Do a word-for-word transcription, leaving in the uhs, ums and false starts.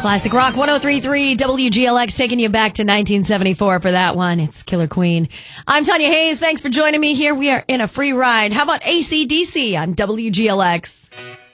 Classic Rock one oh three point three W G L X taking you back to nineteen seventy-four for that one. It's Killer Queen. I'm Tanya Hayes. Thanks for joining me here. We are in a free ride. How about A C D C on W G L X?